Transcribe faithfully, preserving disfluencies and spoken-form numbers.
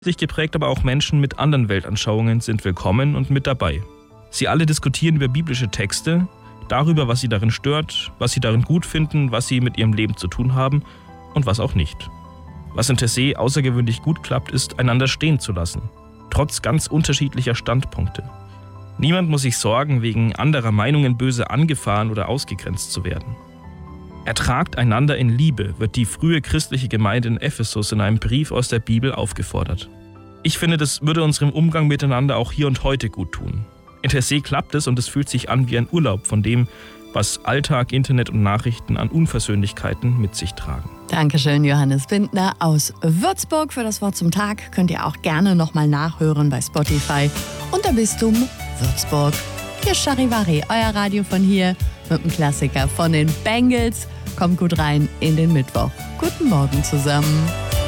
Sich geprägt, aber auch Menschen mit anderen Weltanschauungen sind willkommen und mit dabei. Sie alle diskutieren über biblische Texte, darüber, was sie darin stört, was sie darin gut finden, was sie mit ihrem Leben zu tun haben und was auch nicht. Was in Tessé außergewöhnlich gut klappt, ist, einander stehen zu lassen, trotz ganz unterschiedlicher Standpunkte. Niemand muss sich sorgen, wegen anderer Meinungen böse angefahren oder ausgegrenzt zu werden. Ertragt einander in Liebe, wird die frühe christliche Gemeinde in Ephesus in einem Brief aus der Bibel aufgefordert. Ich finde, das würde unserem Umgang miteinander auch hier und heute gut tun. In Tessé klappt es und es fühlt sich an wie ein Urlaub von dem, was Alltag, Internet und Nachrichten an Unversöhnlichkeiten mit sich tragen. Dankeschön, Johannes Bindner aus Würzburg. Für das Wort zum Tag könnt ihr auch gerne nochmal nachhören bei Spotify unter Bistum Würzburg. Hier ist Charivari, euer Radio von hier mit dem Klassiker von den Bengals. Kommt gut rein in den Mittwoch. Guten Morgen zusammen.